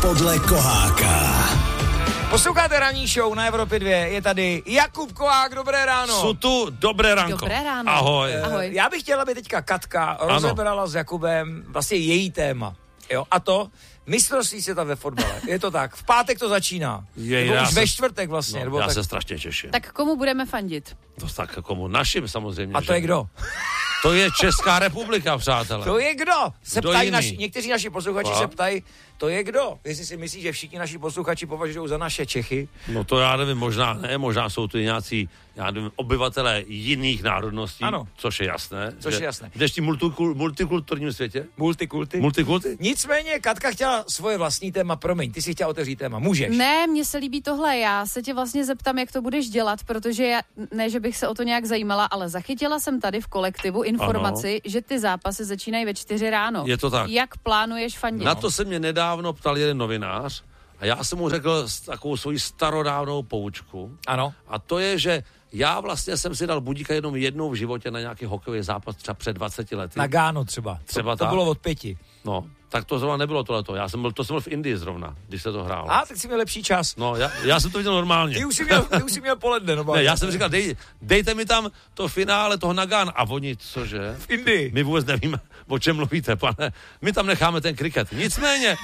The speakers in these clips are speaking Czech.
podle Koháka. Posloucháte ranní show na Evropě 2, je tady Jakub Kohák, dobré ráno. Jsou tu, dobré ránko. Dobré ráno. Ahoj. Ahoj. Já bych chtěla, aby teďka Katka rozebrala s Jakubem vlastně její téma. Jo, a to mistrovství světa ve fotbale. Je to tak, v pátek to začíná. Už ve čtvrtek vlastně. No, já se strašně těším. Tak komu budeme fandit? To tak komu? Našim samozřejmě. A to je kdo? To je Česká republika, přátelé. To je kdo? Se Kdo ptají jiný? někteří naši posluchači se ptají, to je kdo? Jestli si myslí, že všichni naši posluchači považují za naše Čechy. No to já nevím, možná jsou tu nějací, já nevím, obyvatelé jiných národností, ano. Což je jasné. Což je jasné. V dnešním multikulturním světě? Multikulty? Nicméně Katka chtěla svoje vlastní téma, promiň, ty si chtěla otevřít téma, můžeš. Ne, mně se líbí tohle, já se tě vlastně zeptám, jak to budeš dělat, protože já, ne, že bych se o to nějak zajímala, ale zachytila jsem tady v kolektivu informaci, že ty zápasy začínají ve 4 ráno. Je to tak. Jak plánuješ fandit? Na to se mě nedávno ptal jeden novinář a já jsem mu řekl takovou svoji starodávnou poučku. Ano. A to je, že já vlastně jsem si dal budíka jenom jednou v životě na nějaký hokejový zápas třeba před 20 lety. Na Gánu třeba. To bylo od 5. No, tak to zrovna nebylo tohleto. To jsem byl v Indii zrovna, když se to hrálo. Tak si měl lepší čas. No, já jsem to viděl normálně. Ty už jsi měl poledne. No, ne, já jsem říkal, dejte mi tam to finále toho Nagán. A oni, cože? V Indii. My vůbec nevíme, o čem mluvíte, pane. My tam necháme ten kriket. Nicméně,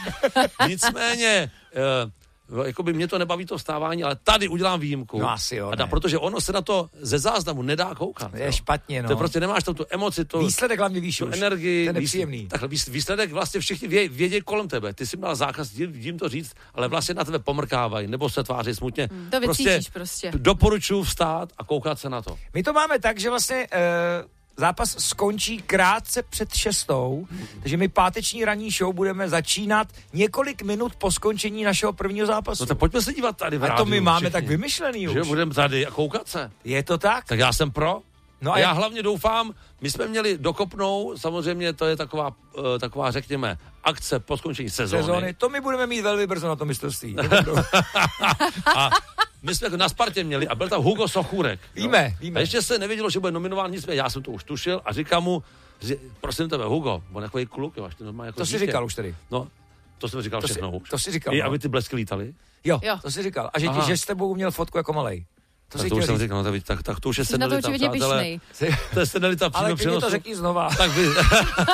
jakoby mě to nebaví to vstávání, ale tady udělám výjimku. No asi jo, protože ono se na to ze záznamu nedá koukat. Je špatně, no. To prostě nemáš tam tu emoci, výsledek hlavně víš už. Energii. To je nepříjemný. Takhle výsledek vlastně všichni vědějí kolem tebe. Ty jsi měl zákaz jim to říct, ale vlastně na tebe pomrkávají, nebo se tváří smutně. To vycítíš prostě. Doporučuji vstát a koukat se na to. My to máme tak, že vlastně zápas skončí krátce před 6, takže my páteční ranní show budeme začínat několik minut po skončení našeho prvního zápasu. No tak pojďme se dívat tady v rádiu. A to my máme všichni. tak vymyšlený už. Že budeme tady a koukat se. Je to tak? Tak já jsem pro. No a já hlavně doufám, my jsme měli dokopnou, samozřejmě to je taková řekněme, akce po skončení sezóny. To my budeme mít velmi brzo na to mistrovství. A my jsme na Spartě měli a byl tam Hugo Sochůrek. Víme. A ještě se nevědělo, že bude nominován, nicméně já jsem to už tušil a říkám mu, prosím tebe, Hugo, on takový kluk, jo, až ty normálně jako to jsi říkal už tady. No, to jsem říkal všechno už. To jsi říkal. I aby ty blesky lítaly? Jo, to jsi říkal. A že s tebou měl fotku jako malej. To už jsem říkal, tak to už je senilita, přátelé. To je senilita přímo přenosu. Ale ty mi to řekni znova. Tak vy...